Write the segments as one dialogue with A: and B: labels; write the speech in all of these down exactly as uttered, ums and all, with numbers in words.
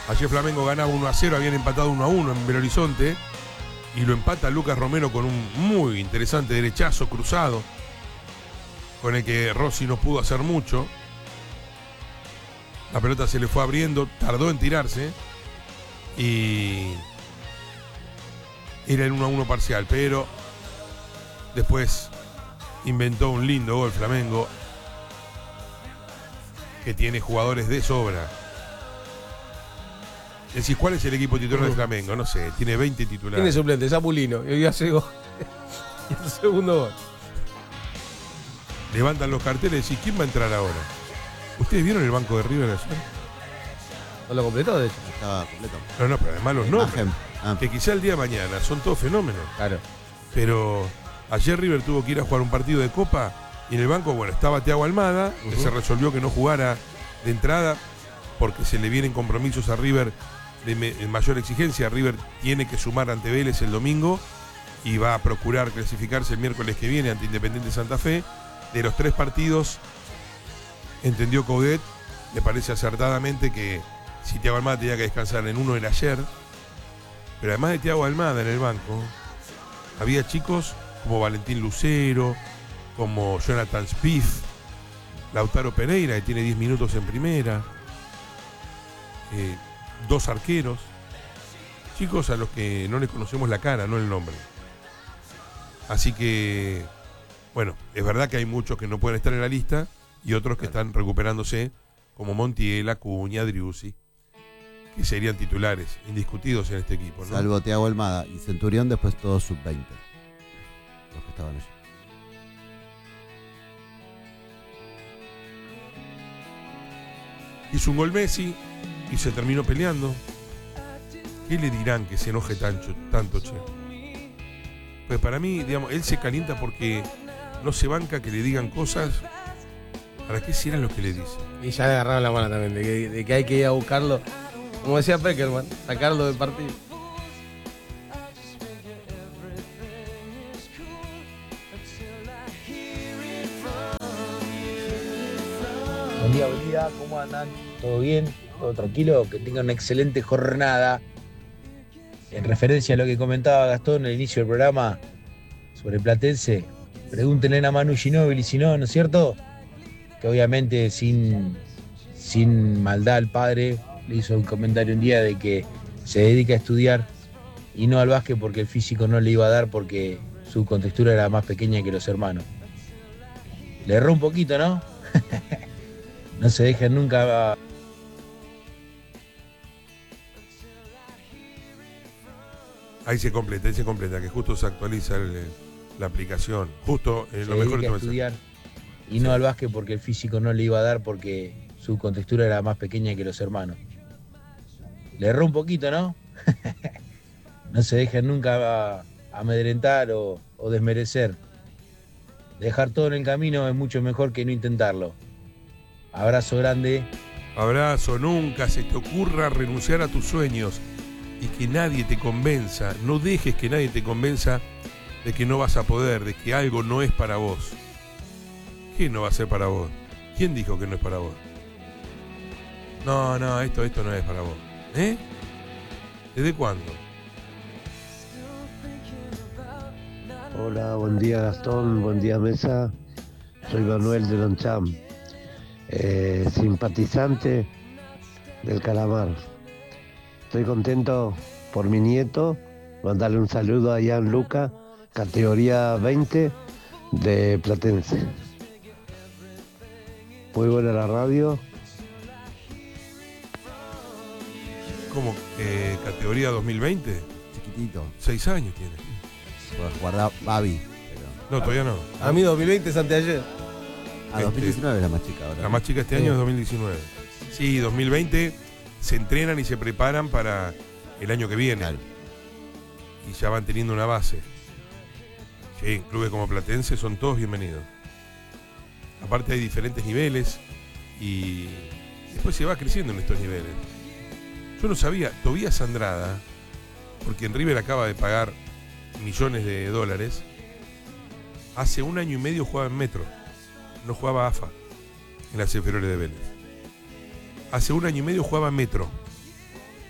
A: Ayer Flamengo ganaba uno a cero, habían empatado uno a uno en Belo Horizonte. Y lo empata Lucas Romero con un muy interesante derechazo cruzado, con el que Rossi no pudo hacer mucho. La pelota se le fue abriendo, tardó en tirarse. Y era el uno a uno parcial, pero después inventó un lindo gol Flamengo, que tiene jugadores de sobra. Decís, ¿cuál es el equipo titular de Flamengo? No sé, tiene veinte titulares.
B: Tiene suplente, Zapulino, y hoy hace gol. Y el segundo gol.
A: Levantan los carteles y decís, ¿quién va a entrar ahora? ¿Ustedes vieron el banco de River ayer?
B: ¿No lo completó, de hecho?
C: Estaba completo.
A: No, no, pero además los nombres. Ah. Que quizá el día de mañana son todos fenómenos.
B: Claro.
A: Pero ayer River tuvo que ir a jugar un partido de Copa y en el banco, bueno, estaba Thiago Almada, uh-huh. que se resolvió que no jugara de entrada porque se le vienen compromisos a River de, me, de mayor exigencia. River tiene que sumar ante Vélez el domingo y va a procurar clasificarse el miércoles que viene ante Independiente Santa Fe. De los tres partidos, entendió Coudet, le parece acertadamente que si Thiago Almada tenía que descansar en uno era ayer, pero además de Thiago Almada en el banco, había chicos como Valentín Lucero, como Jonathan Spiff, Lautaro Pereira, que tiene diez minutos en primera, eh, dos arqueros, chicos a los que no les conocemos la cara, no el nombre. Así que, bueno, es verdad que hay muchos que no pueden estar en la lista y otros que están recuperándose, como Montiel, Acuña, Driussi, que serían titulares indiscutidos en este equipo, ¿no?
C: Salvo Thiago Almada y Centurión, después todos sub veinte. Los que estaban allí.
A: Hizo un gol Messi y se terminó peleando. ¿Qué le dirán que se enoje tanto, tanto che? Pues para mí, digamos, él se calienta porque no se banca que le digan cosas. ¿Para qué serán los que le dicen?
B: Y ya le agarraron la mano también, de que, de que hay que ir a buscarlo, como decía Peckerman, sacarlo del partido.
D: Buen día, buen día, ¿cómo andan? ¿Todo bien? ¿Todo tranquilo? Que tengan una excelente jornada. En referencia a lo que comentaba Gastón al inicio del programa sobre Platense, pregúntenle a Manu Ginóbili, si no, ¿no es cierto? Que obviamente sin, sin maldad al padre le hizo un comentario un día de que se dedica a estudiar y no al básquet porque el físico no le iba a dar porque su contextura era más pequeña que los hermanos. Le erró un poquito, ¿no? No se dejen nunca.
A: Ahí se completa, ahí se completa, que justo se actualiza el, la aplicación. Justo eh,
D: Se
A: lo mejor
D: dedica
A: que
D: a estudiar y
A: sí.
D: no al básquet porque el físico no le iba a dar porque su contextura era más pequeña que los hermanos. Le erró un poquito, ¿no? No se dejen nunca amedrentar o, o desmerecer. Dejar todo en el camino es mucho mejor que no intentarlo. Abrazo grande.
A: Abrazo, nunca se te ocurra renunciar a tus sueños y que nadie te convenza. No dejes que nadie te convenza de que no vas a poder, de que algo no es para vos. ¿Qué no va a ser para vos? ¿Quién dijo que no es para vos? No, no, esto, esto no es para vos. ¿Eh? ¿Desde cuándo?
E: Hola, buen día Gastón, buen día Mesa. Soy Manuel de Longchamp, eh, simpatizante del Calamar. Estoy contento por mi nieto, mandarle un saludo a Ian Luca, categoría veinte de Platense. Muy buena la radio.
A: ¿Cómo? Eh, ¿Categoría dos mil veinte?
C: Chiquitito.
A: Seis años tiene.
C: Puedes guardar Babi. Pero...
A: No, todavía no.
B: A mí dos mil veinte es anteayer.
C: Ah, dos mil diecinueve es la más chica ahora.
A: La más chica este año
B: Sí.
A: es dos mil diecinueve. Sí, dos mil veinte se entrenan y se preparan para el año que viene.
C: Claro.
A: Y ya van teniendo una base. Sí, clubes como Platense son todos bienvenidos. Aparte hay diferentes niveles y después se va creciendo en estos niveles. Yo no sabía, Tobías Andrada, porque en River acaba de pagar millones de dólares, hace un año y medio jugaba en Metro, no jugaba A F A en las inferiores de Vélez. Hace un año y medio jugaba en Metro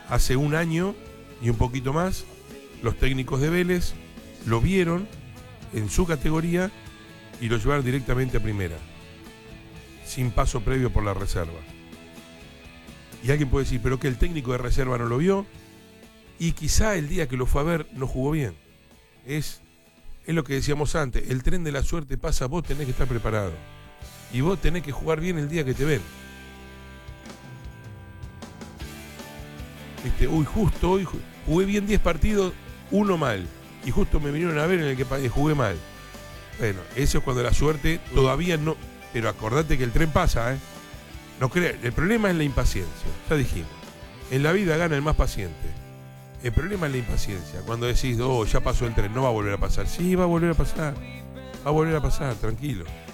A: Hace un año y un poquito más, los técnicos de Vélez lo vieron en su categoría y lo llevaron directamente a primera, sin paso previo por la reserva. Y alguien puede decir, pero que el técnico de reserva no lo vio, y quizá el día que lo fue a ver no jugó bien. Es, es lo que decíamos antes, el tren de la suerte pasa, vos tenés que estar preparado. Y vos tenés que jugar bien el día que te ven. Viste, uy, justo hoy jugué bien diez partidos, uno mal. Y justo me vinieron a ver en el que jugué mal. Bueno, eso es cuando la suerte todavía no... Pero acordate que el tren pasa, ¿eh? No crea, el problema es la impaciencia, ya dijimos. En la vida gana el más paciente. El problema es la impaciencia. Cuando decís, oh, ya pasó el tren, no va a volver a pasar. Sí, va a volver a pasar. Va a volver a pasar, tranquilo.